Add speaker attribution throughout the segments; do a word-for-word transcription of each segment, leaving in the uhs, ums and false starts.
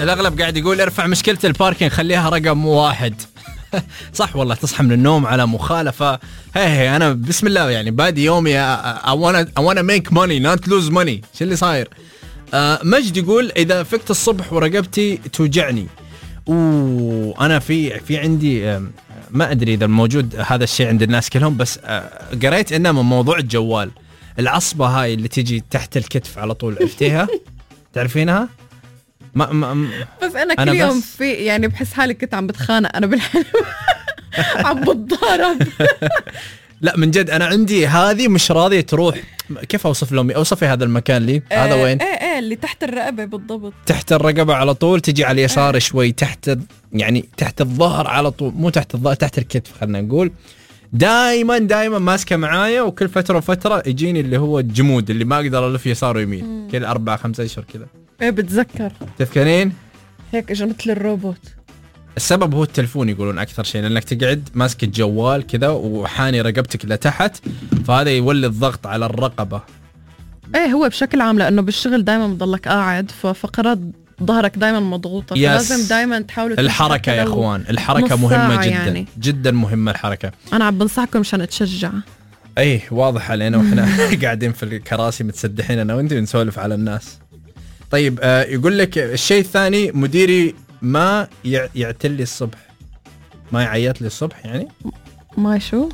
Speaker 1: الأغلب قاعد يقول ارفع مشكلة الباركينج خليها رقم واحد. صح والله، تصحى من النوم على مخالفة. هي هي أنا بسم الله يعني بادي يومي I wanna I wanna make money not lose money. شو اللي صاير؟ آه مجد يقول إذا فكت الصبح ورقبتي توجعني، وأنا في في عندي آه ما أدري إذا موجود هذا الشيء عند الناس كلهم، بس آه قريت إنه من موضوع الجوال، العصبة هاي اللي تيجي تحت الكتف على طول، عرفتيها؟ تعرفينها؟ ما ما
Speaker 2: بس أنا كل أنا يوم في يعني بحس حالي كنت عم بتخانق أنا بالحلم. عم بتضارب.
Speaker 1: لا من جد أنا عندي هذه مش راضية تروح. كيف أوصف لهم؟ أوصفي هذا المكان لي.
Speaker 2: آه
Speaker 1: هذا وين؟
Speaker 2: إيه إيه اللي تحت الرقبة بالضبط.
Speaker 1: تحت الرقبة على طول، تجي على اليسار آه. شوي تحت يعني تحت الظهر على طول، مو تحت الظهر، تحت الكتف خلنا نقول. دائما دائما ماسكة معايا، وكل فترة وفترة يجيني اللي هو الجمود اللي ما أقدر ألف يسار ويمين. مم. كل أربعة خمسة أشهر كذا.
Speaker 2: إيه بتذكر.
Speaker 1: تذكرين؟
Speaker 2: هيك إجا مثل الروبوت.
Speaker 1: السبب هو التلفون يقولون أكثر شيء، لأنك تقعد ماسك الجوال كذا وحاني رقبتك لتحت، فهذا يولي الضغط على الرقبة.
Speaker 2: إيه هو بشكل عام لأنه بالشغل دائما بضلك قاعد، ففقرات ظهرك دائما مضغوطة، فلازم دائما تحاولوا
Speaker 1: الحركة يا إخوان، الحركة مهمة جدا يعني. جدا مهمة الحركة.
Speaker 2: أنا عم بنصحكم مشان تشجع.
Speaker 1: أي واضح علينا وإحنا قاعدين في الكراسي متسدحين أنا وأنت نسولف على الناس. طيب آه يقول لك الشيء الثاني، مديري ما يعتل لي الصبح، ما يعيط لي الصبح يعني
Speaker 2: ما شو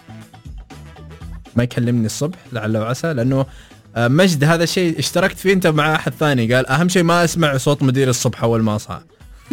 Speaker 1: ما يكلمني الصبح لعل وعسى، لأنه آه مجد هذا الشيء اشتركت فيه أنت مع أحد ثاني، قال أهم شيء ما أسمع صوت مدير الصبح أول ما أصحى.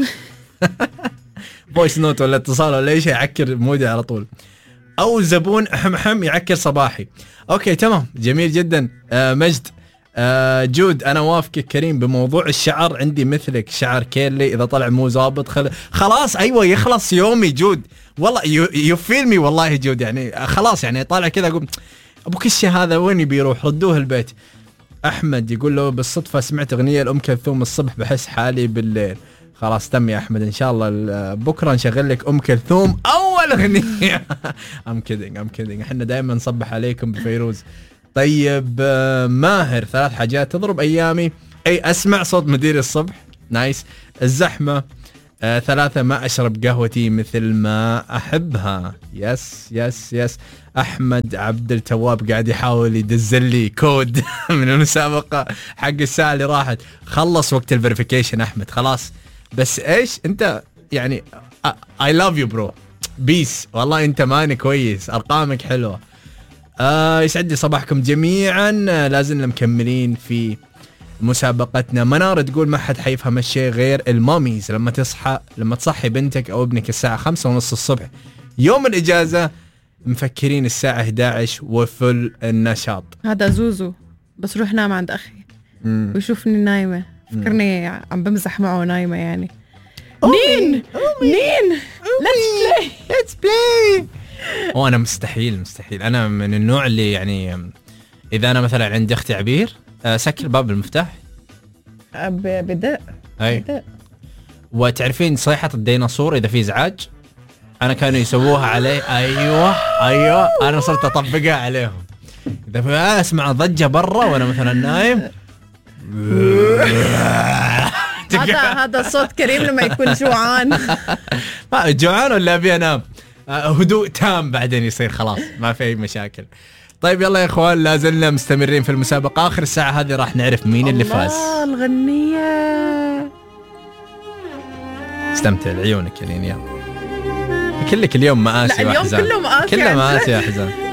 Speaker 1: فويس نوت ولا اتصال ولا أي شيء يعكر مودي على طول، أو زبون أحم أحم يعكر صباحي. أوكي تمام جميل جدا. آه مجد آه جود أنا وافقك كريم بموضوع الشعر، عندي مثلك شعر كيرلي إذا طلع مو زابط خل... خلاص أيوة يخلص يومي جود والله يفيلمي والله جود يعني خلاص يعني طالع كذا أقول أبو كشة هذا وين بيروح ردوه البيت. أحمد يقول له بالصدفة سمعت أغنية لأم كلثوم الصبح بحس حالي بالليل. خلاص تم يا أحمد إن شاء الله بكرة نشغل لك أم كلثوم أول أغنية. I'm kidding I'm kidding إحنا دائما نصبح عليكم بفيروز. طيب ماهر ثلاث حاجات تضرب أيامي، أي أسمع صوت مدير الصبح نايس، الزحمة، آه، ثلاثة ما أشرب قهوتي مثل ما أحبها. يس يس يس. أحمد عبد التواب قاعد يحاول يدزل لي كود من المسابقة حق الساعة اللي راحت. خلص وقت الفيريفيكيشن أحمد خلاص، بس إيش أنت يعني I love you bro بيس والله أنت ماني كويس، أرقامك حلوة. آه يسعد لي صباحكم جميعا. آه لازلنا مكملين في مسابقتنا. منار تقول ما حد حيفهم الشيء غير الماميز لما تصحى لما تصحي بنتك أو ابنك الساعة خمسة ونص الصبح يوم الإجازة مفكرين الساعة إحدى عشر وفل النشاط.
Speaker 2: هذا زوزو بس روح نام عند أخي مم. ويشوفني نايمة فكرني مم. عم بمزح معه نايمة يعني. نين نين let's play
Speaker 1: let's play. وأنا مستحيل مستحيل أنا من النوع اللي يعني إذا أنا مثلا عندي أختي عبير سكر باب المفتاح
Speaker 2: بدأ
Speaker 1: بدأ. وتعرفين صيحة الديناصور إذا في إزعاج أنا كانوا يسووها عليه. أيوة أيوة أنا صرت أطبقها عليهم. إذا في أسمع ضجة برا وأنا مثلا نايم
Speaker 2: هذا هذا صوت كريم لما يكون جوعان.
Speaker 1: ما جوعان ولا أبي أنام هدوء تام بعدين يصير خلاص ما في أي مشاكل. طيب يلا يا اخوان لازلنا مستمرين في المسابقة. آخر الساعة هذه راح نعرف مين اللي فاز.
Speaker 2: الله الغنية
Speaker 1: استمتع لعيونك يا لينيا. كلك اليوم مآسي
Speaker 2: وأحزان. لا اليوم كله مآسي
Speaker 1: كله مآسي يا حزان.